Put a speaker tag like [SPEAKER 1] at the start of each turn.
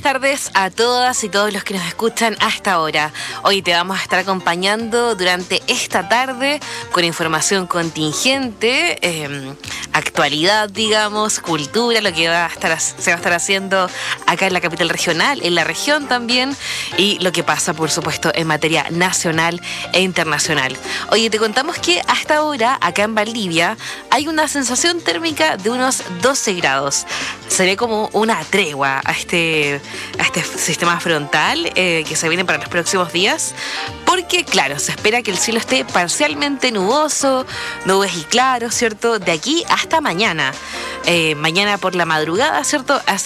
[SPEAKER 1] buenas tardes a todas y todos los que nos escuchan hasta ahora. Hoy te vamos a estar acompañando durante esta tarde con información contingente, actualidad, digamos, cultura, lo que se va a estar haciendo acá en la capital regional, en la región también, y lo que pasa, por supuesto, en materia nacional e internacional. Oye, te contamos que hasta ahora, acá en Valdivia, hay una sensación térmica de unos 12 grados. Se ve como una tregua a este sistema frontal que se viene para los próximos días, porque, claro, se espera que el cielo esté parcialmente nuboso, nubes y claros, ¿cierto? De aquí hasta mañana. Mañana por la madrugada, ¿cierto?